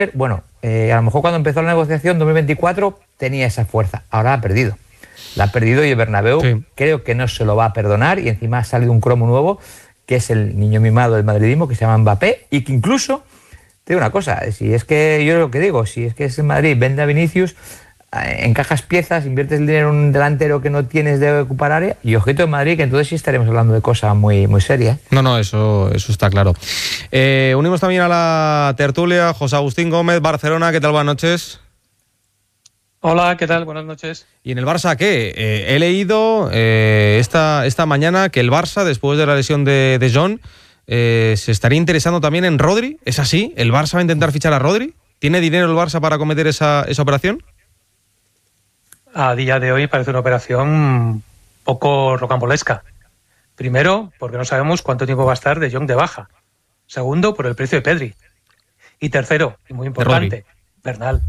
bueno, a lo mejor cuando empezó la negociación 2024 tenía esa fuerza, ahora la ha perdido. La ha perdido y el Bernabéu creo que no se lo va a perdonar, y encima ha salido un cromo nuevo que es el niño mimado del madridismo, que se llama Mbappé, y que incluso, te digo una cosa, si es que yo lo que digo, si es que es el Madrid, vende a Vinicius, encajas piezas, inviertes el dinero en un delantero que no tienes de ocupar área, y ojito en Madrid, que entonces sí estaremos hablando de cosas muy, muy serias. No, eso está claro. Unimos también a la tertulia José Agustín Gómez, Barcelona. ¿Qué tal? Buenas noches. Hola, ¿qué tal? Buenas noches. ¿Y en el Barça qué? He leído esta mañana que el Barça, después de la lesión de John, se estaría interesando también en Rodri. ¿Es así? ¿El Barça va a intentar fichar a Rodri? ¿Tiene dinero el Barça para acometer esa operación? A día de hoy parece una operación poco rocambolesca. Primero, porque no sabemos cuánto tiempo va a estar De Jong de baja. Segundo, por el precio de Pedri. Y tercero, y muy importante, Bernal.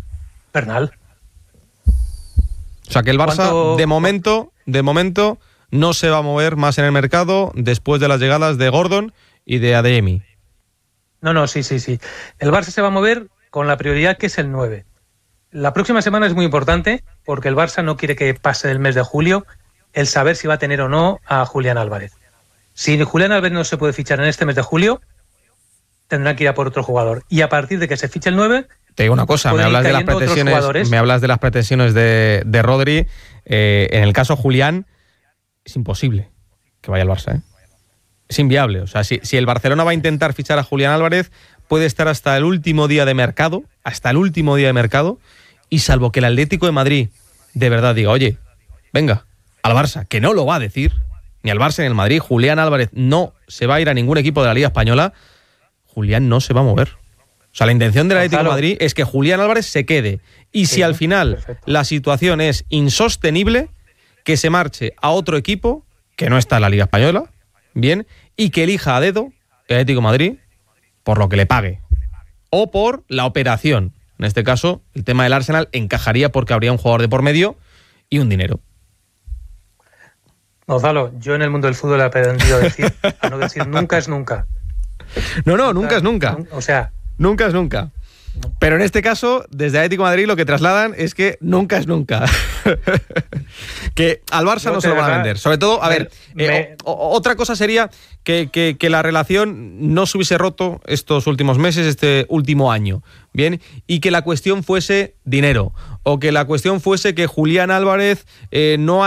O sea que el Barça, de momento, no se va a mover más en el mercado después de las llegadas de Gordon y de Adeyemi. No, sí. El Barça se va a mover con la prioridad que es el 9. La próxima semana es muy importante porque el Barça no quiere que pase del mes de julio el saber si va a tener o no a Julián Álvarez. Si Julián Álvarez no se puede fichar en este mes de julio, tendrán que ir a por otro jugador. Y a partir de que se fiche el 9... Te digo una cosa, me hablas de las pretensiones de Rodri. En el caso Julián, es imposible que vaya al Barça, ¿eh? Es inviable. O sea, si el Barcelona va a intentar fichar a Julián Álvarez, puede estar hasta el último día de mercado, y salvo que el Atlético de Madrid de verdad diga, oye, venga, al Barça, que no lo va a decir, ni al Barça ni al Madrid, Julián Álvarez no se va a ir a ningún equipo de la Liga Española, Julián no se va a mover. O sea, la intención del Atlético de Madrid es que Julián Álvarez se quede. Y si al final la situación es insostenible, que se marche a otro equipo que no está en la Liga Española, bien, y que elija a dedo el Atlético de Madrid por lo que le pague. O por la operación. En este caso, el tema del Arsenal encajaría porque habría un jugador de por medio y un dinero. Gonzalo, yo en el mundo del fútbol he aprendido a no decir nunca es nunca. No, nunca es nunca. O sea... Nunca es nunca. Pero en este caso, desde Atlético de Madrid lo que trasladan es que nunca es nunca. Que al Barça no se lo van a vender. Sobre todo, otra cosa sería que la relación no se hubiese roto estos últimos meses, este último año, ¿bien? Y que la cuestión fuese dinero. O que la cuestión fuese que Julián Álvarez no ha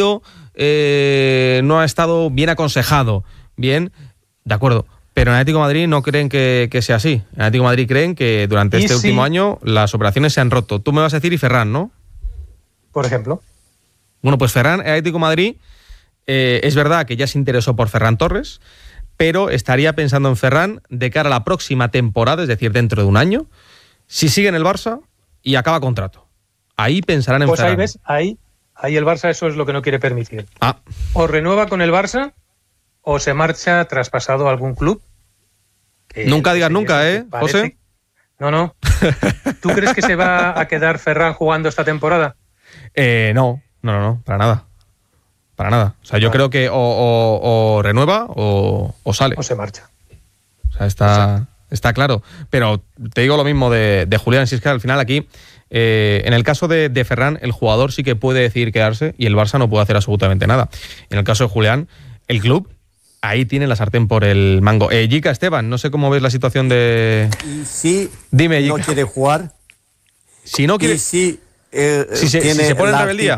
estado bien aconsejado, ¿bien? De acuerdo. Pero en Atlético de Madrid no creen que sea así. En Atlético de Madrid creen que durante este último año las operaciones se han roto. Tú me vas a decir y Ferran, ¿no? Por ejemplo. Bueno, pues Ferran, en Atlético de Madrid, es verdad que ya se interesó por Ferran Torres, pero estaría pensando en Ferran de cara a la próxima temporada, es decir, dentro de un año, si sigue en el Barça y acaba contrato. Ahí pensarán en Ferran. Pues ahí el Barça eso es lo que no quiere permitir. O renueva con el Barça o se marcha traspasado a algún club. Nunca digas nunca, ¿eh, José? No. ¿Tú crees que se va a quedar Ferran jugando esta temporada? No, para nada. Para nada. O sea, yo creo que o renueva o sale. O se marcha. O sea, está claro. Pero te digo lo mismo de Julián, si es que al final aquí, en el caso de Ferran, el jugador sí que puede decidir quedarse y el Barça no puede hacer absolutamente nada. En el caso de Julián, el club ahí tiene la sartén por el mango. Jica, Esteban, no sé cómo ves la situación de... Dime, Jica. No quiere jugar. Si no quiere... Si tiene se pone en rebeldía.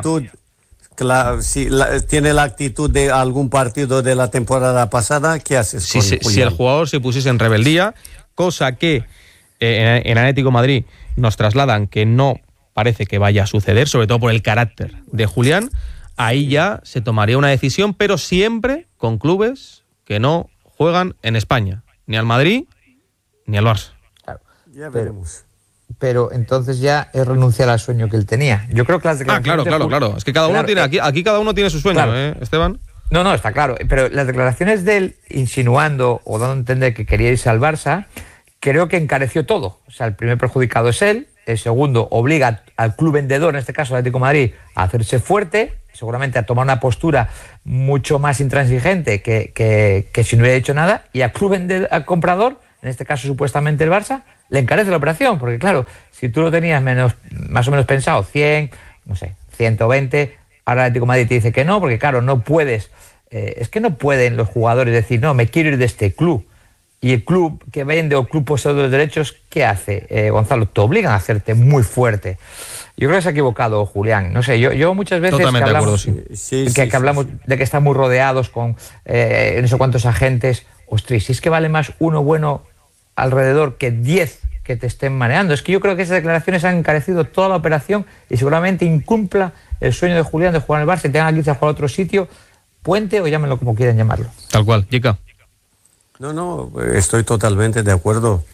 Tiene la actitud de algún partido de la temporada pasada, ¿qué haces? Si el jugador se pusiese en rebeldía, cosa que en Atlético de Madrid nos trasladan que no parece que vaya a suceder, sobre todo por el carácter de Julián, ahí ya se tomaría una decisión, pero siempre con clubes que no juegan en España, ni al Madrid ni al Barça. Claro. Ya veremos. Pero entonces ya es renunciar al sueño que él tenía. Yo creo que las declaraciones... Claro. Es que cada uno tiene aquí cada uno tiene su sueño, claro. Esteban. No, está claro. Pero las declaraciones de él insinuando o dando a entender que quería irse al Barça, creo que encareció todo. O sea, el primer perjudicado es él. El segundo obliga al club vendedor, en este caso el Atlético de Madrid, a hacerse fuerte, seguramente a tomar una postura mucho más intransigente que si no hubiera hecho nada, y al club vendedor, al comprador, en este caso supuestamente el Barça, le encarece la operación, porque claro, si tú lo tenías más o menos pensado 100, no sé, 120, ahora el Atlético de Madrid te dice que no, porque claro, no puedes, es que no pueden los jugadores decir, no, me quiero ir de este club. Y el club que vende o el club poseedor de los derechos, ¿qué hace? Gonzalo, te obligan a hacerte muy fuerte. Yo creo que se ha equivocado Julián. No sé, yo muchas veces totalmente que hablamos, que hablamos de que están muy rodeados con no sé cuántos agentes. Ostras, si es que vale más uno bueno alrededor que 10 que te estén manejando. Es que yo creo que esas declaraciones han encarecido toda la operación y seguramente incumpla el sueño de Julián de jugar en el Barça y tengan que irse a jugar a otro sitio, puente o llámenlo como quieran llamarlo. Tal cual, Jica. No, estoy totalmente de acuerdo.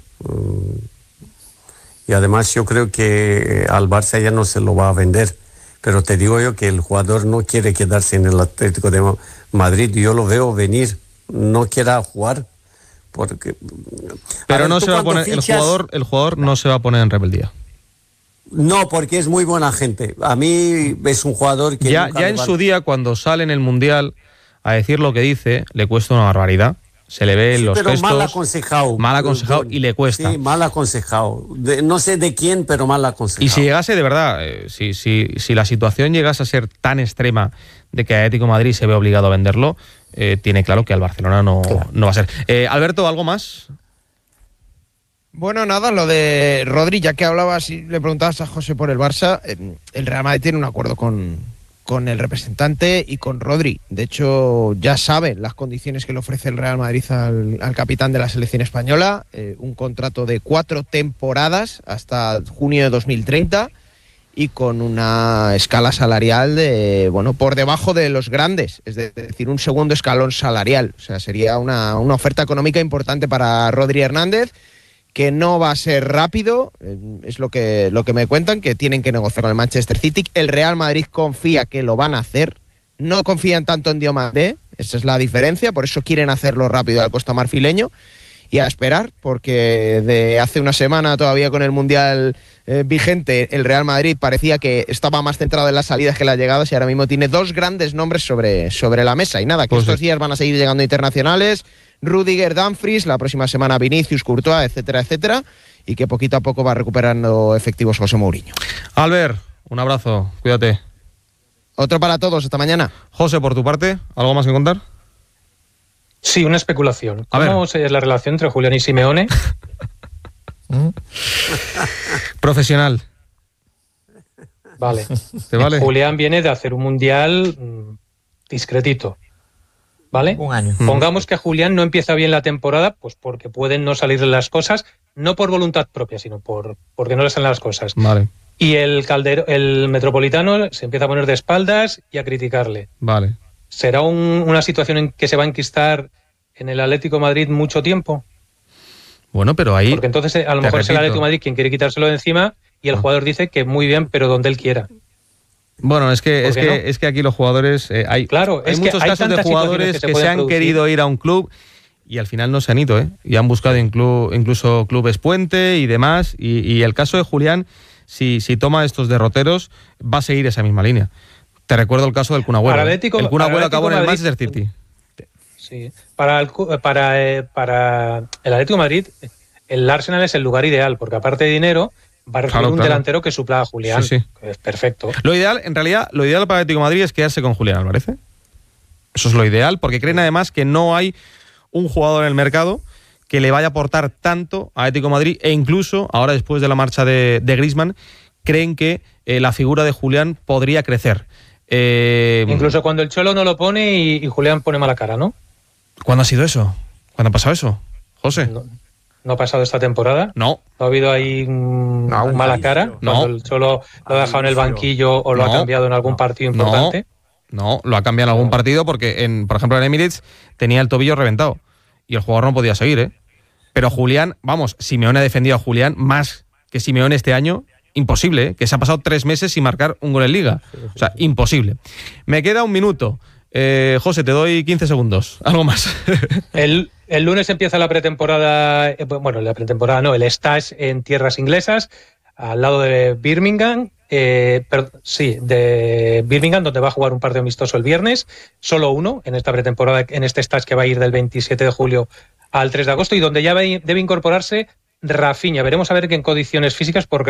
Y además yo creo que al Barça ya no se lo va a vender. Pero te digo yo que el jugador no quiere quedarse en el Atlético de Madrid. Yo lo veo venir, no quiera jugar. Porque, pero no se va a poner, el jugador no se va a poner en rebeldía. No, porque es muy buena gente. A mí es un jugador que... Ya en su día, cuando sale en el Mundial a decir lo que dice, le cuesta una barbaridad. Se le ve en los gestos. Mal aconsejado y le cuesta. Sí, mal aconsejado. No sé de quién, pero mal aconsejado. Y si llegase de verdad, si la situación llegase a ser tan extrema de que Atlético de Madrid se ve obligado a venderlo, tiene claro que al Barcelona no va a ser. Alberto, ¿algo más? Bueno, nada, lo de Rodri, ya que hablabas y le preguntabas a José por el Barça, el Real Madrid tiene un acuerdo con el representante y con Rodri. De hecho, ya saben las condiciones que le ofrece el Real Madrid al capitán de la selección española, un contrato de 4 temporadas hasta junio de 2030 y con una escala salarial de, bueno, por debajo de los grandes, es decir, un segundo escalón salarial. O sea, sería una oferta económica importante para Rodri Hernández, que no va a ser rápido, es lo que me cuentan, que tienen que negociar con el Manchester City. El Real Madrid confía que lo van a hacer, no confían tanto en Diomandé, esa es la diferencia, por eso quieren hacerlo rápido al costa marfileño, y a esperar, porque de hace una semana todavía con el Mundial vigente, el Real Madrid parecía que estaba más centrado en las salidas que en las llegadas, y ahora mismo tiene 2 grandes nombres sobre la mesa, y nada, que estos días van a seguir llegando internacionales, Rüdiger, Dumfries, la próxima semana Vinicius, Courtois, etcétera, etcétera, y que poquito a poco va recuperando efectivos José Mourinho. Albert, un abrazo, cuídate. Otro para todos, hasta mañana. José, por tu parte, ¿algo más que contar? Sí, una especulación. ¿Cómo es la relación entre Julián y Simeone? Profesional. Vale. ¿Te vale? Julián viene de hacer un mundial discretito. ¿Vale? Un año. Pongamos que Julián no empieza bien la temporada, pues porque pueden no salirle las cosas, no por voluntad propia, sino porque no le salen las cosas. Vale. Y el Metropolitano se empieza a poner de espaldas y a criticarle. Vale. ¿Será una situación en que se va a enquistar en el Atlético de Madrid mucho tiempo? Bueno, pero ahí... Porque entonces a lo mejor es el Atlético de Madrid quien quiere quitárselo de encima y el jugador dice que muy bien, pero donde él quiera. Bueno, es que aquí los jugadores... hay muchos casos de jugadores que se han querido ir a un club y al final no se han ido, y han buscado incluso clubes puente y demás. Y el caso de Julián, si toma estos derroteros, va a seguir esa misma línea. Te recuerdo el caso del Kun Agüero. El Kun Agüero acabó en el Manchester City. Sí. Para el Atlético de Madrid, el Arsenal es el lugar ideal, porque aparte de dinero... va a recibir un delantero que supla a Julián. Sí. Es perfecto. Lo ideal para el Atlético de Madrid es quedarse con Julián Álvarez. Eso es lo ideal, porque creen además que no hay un jugador en el mercado que le vaya a aportar tanto a Atlético de Madrid, e incluso ahora después de la marcha de Griezmann, creen que la figura de Julián podría crecer. Incluso cuando el Cholo no lo pone y Julián pone mala cara, ¿no? ¿Cuándo ha sido eso? ¿Cuándo ha pasado eso, José? ¿No ha pasado esta temporada? No. ¿No ha habido ahí mala cara? No. Cuando el Cholo lo ha dejado en el banquillo o lo ha cambiado en algún partido importante. No, lo ha cambiado en algún partido porque, por ejemplo, en Emirates tenía el tobillo reventado y el jugador no podía seguir, Pero Julián, Simeone ha defendido a Julián más que Simeone este año. Imposible, que se ha pasado 3 meses sin marcar un gol en Liga. O sea, imposible. Me queda 1 minuto. José, te doy 15 segundos. Algo más. El lunes empieza la pretemporada, el stage en tierras inglesas, al lado de Birmingham, de Birmingham, donde va a jugar un partido amistoso el viernes, solo uno en esta pretemporada, en este stage que va a ir del 27 de julio al 3 de agosto, y donde ya debe incorporarse Rafinha. Veremos a ver qué en condiciones físicas, porque